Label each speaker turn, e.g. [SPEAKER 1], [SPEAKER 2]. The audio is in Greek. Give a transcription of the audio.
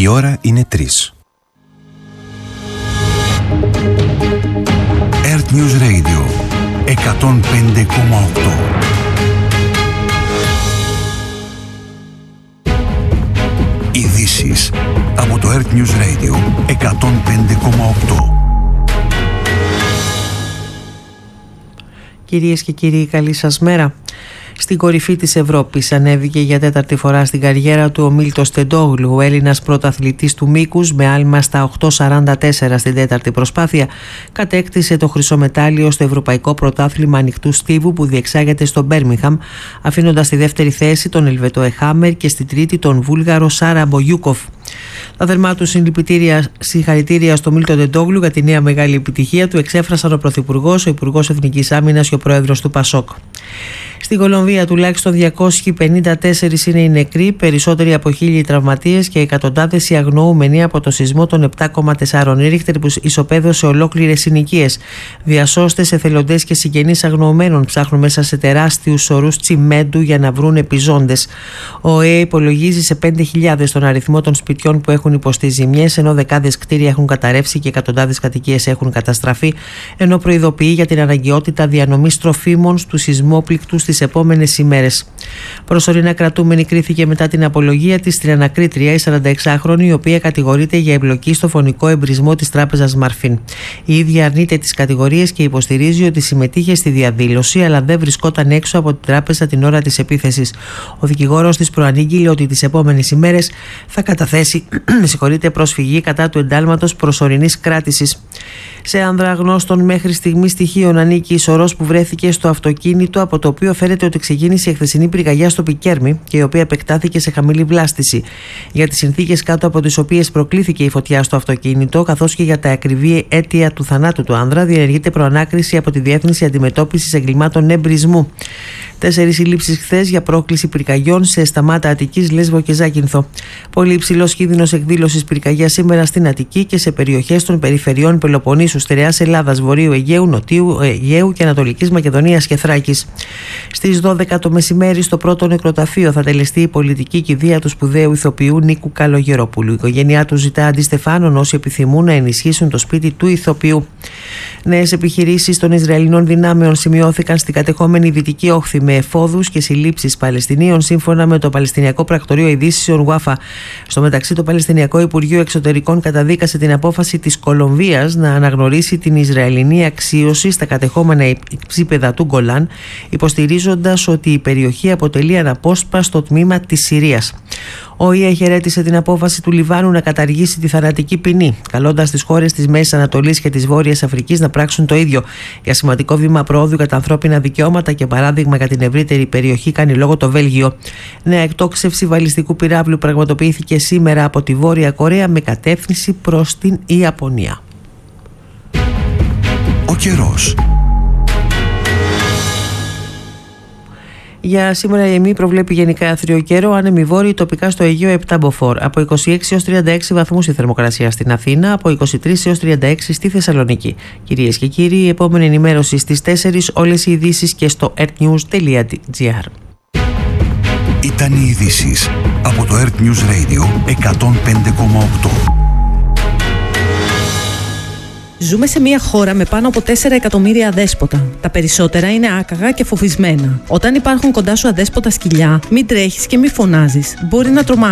[SPEAKER 1] Η ώρα είναι 3. Earth News Radio 105,8. Ειδήσεις από το Earth News Radio 105,8.
[SPEAKER 2] Κυρίες και κύριοι, καλή σας μέρα. Στην κορυφή της Ευρώπης ανέβηκε για τέταρτη φορά στην καριέρα του ο Μίλτος Τεντόγλου, ο Έλληνας πρωταθλητής του μήκους, με άλμα στα 8.44 στην τέταρτη προσπάθεια. Κατέκτησε το χρυσό μετάλλιο στο Ευρωπαϊκό Πρωτάθλημα Ανοιχτού Στίβου που διεξάγεται στο Μπέρμιγχαμ, αφήνοντας στη δεύτερη θέση τον Ελβετό Εχάμερ και στη τρίτη τον Βούλγαρο Σάρα Μπογιούκοφ. Τα θερμά του συγχαρητήρια στο Μίλτο Τεντόγλου για τη νέα μεγάλη επιτυχία του εξέφρασαν ο Πρωθυπουργός, ο Υπουργός Εθνικής Άμυνας και ο Πρόεδρος του ΠΑΣΟΚ. Στην Κολομβία τουλάχιστον 254 είναι οι νεκροί, περισσότεροι από 1.000 τραυματίες και εκατοντάδες οι αγνοούμενοι από το σεισμό των 7,4 Ρίχτερ που ισοπαίδωσε ολόκληρες συνοικίες. Διασώστες, εθελοντές και συγγενείς αγνοωμένων ψάχνουν μέσα σε τεράστιους σωρούς τσιμέντου για να βρουν επιζώντες. Ο ΟΕΕ υπολογίζει σε 5.000 τον αριθμό των σπιτιών που έχουν υποστεί ζημιές, ενώ δεκάδες κτίρια έχουν καταρρεύσει και εκατοντάδες κατοικίες έχουν καταστραφεί, ενώ προειδοποιεί για την αναγκαιότητα διανομής τροφίμων στους σεισμόπληκτους τις επόμενες ημέρες. Προσωρινά κρατούμενη κρίθηκε μετά την απολογία της στην ανακρίτρια, η 46χρονη, η οποία κατηγορείται για εμπλοκή στο φωνικό εμπρισμό της τράπεζας Μαρφίν. Η ίδια αρνείται τις κατηγορίες και υποστηρίζει ότι συμμετείχε στη διαδήλωση, αλλά δεν βρισκόταν έξω από την τράπεζα την ώρα της επίθεσης. Ο δικηγόρος της προανήγγειλε ότι τις επόμενες ημέρες θα καταθέσει προσφυγή κατά του εντάλματος προσωρινής κράτησης. Σε άνδρα γνώστων μέχρι στιγμή στοιχείων ανήκει η σωρός που βρέθηκε στο αυτοκίνητο, από το οποίο φέρεται ότι ξεκίνησε η χθεσινή πυρκαγιά στο Πικέρμι και η οποία επεκτάθηκε σε χαμηλή βλάστηση. Για τις συνθήκες κάτω από τις οποίες προκλήθηκε η φωτιά στο αυτοκίνητο, καθώς και για τα ακριβή αίτια του θανάτου του άνδρα, διενεργείται προανάκριση από τη Διεύθυνση Αντιμετώπισης Εγκλημάτων Εμπρισμού. 4 συλλήψεις χθες για πρόκληση πυρκαγιών σε Σταμάτα Αττικής, Λέσβο και Ζάκυνθο. Πολύ υψηλός κίνδυνος εκδήλωσης πυρκαγιάς σήμερα στην Αττική και σε περιοχές των περιφερειών Πελοποννήσου, Στερεάς Ελλάδας, Βορείου Αιγαίου, Νοτιού Αιγαίου και Ανατολικής Μακεδονίας και Θράκης. Στις 12 το μεσημέρι, στο πρώτο νεκροταφείο θα τελεστεί η πολιτική κηδεία του σπουδαίου ηθοποιού Νίκου Καλογερόπουλου. Η οικογένειά του ζητά αντιστεφάνων όσοι επιθυμούν να ενισχύσουν το σπίτι του ηθοποιού. Νέες επιχειρήσεις των Ισραηλινών δυνάμεων σημειώθηκαν στην κατεχόμενη Δυτική Όχθη με εφόδους και συλλήψεις Παλαιστινίων, σύμφωνα με το Παλαιστινιακό Πρακτορείο Ειδήσεων Wafa. Στο μεταξύ, το Παλαιστινιακό Υπουργείο Εξωτερικών καταδίκασε την απόφαση της Κολομβίας να αναγνωρίσει την Ισραηλινή αξίωση στα κατεχόμενα υψίπεδα του Γκολάν, υποστηρίζοντας ότι η περιοχή αποτελεί αναπόσπαστο τμήμα της Συρίας. Ο ΟΗΕ χαιρέτησε την απόφαση του Λιβάνου να καταργήσει τη θανατική ποινή, καλώντας τις χώρες της Μέσης Ανατολής και της Βόρειας Αφρικής να πράξουν το ίδιο. Για σημαντικό βήμα προόδου για τα ανθρώπινα δικαιώματα και παράδειγμα για την ευρύτερη περιοχή κάνει λόγο το Βέλγιο. Νέα εκτόξευση βαλιστικού πυράβλου πραγματοποιήθηκε σήμερα από τη Βόρεια Κορέα με κατεύθυνση προς την Ιαπωνία.
[SPEAKER 1] Ο καιρός.
[SPEAKER 2] Για σήμερα η ΕΜΗ προβλέπει γενικά άθριο καιρό, άνεμοι βόρειοι, τοπικά στο Αιγαίο 7 μποφόρ. Από 26 έως 36 βαθμούς η θερμοκρασία στην Αθήνα, από 23 έως 36 στη Θεσσαλονίκη. Κυρίες και κύριοι, η επόμενη ενημέρωση στις 4, όλες οι ειδήσεις και στο earthnews.gr.
[SPEAKER 1] Ήταν οι ειδήσεις από το Earth News Radio 105,8.
[SPEAKER 3] Ζούμε σε μια χώρα με πάνω από 4 εκατομμύρια αδέσποτα. Τα περισσότερα είναι άκαγα και φοβισμένα. Όταν υπάρχουν κοντά σου αδέσποτα σκυλιά, μην τρέχεις και μην φωνάζεις. Μπορεί να τρομάξουν.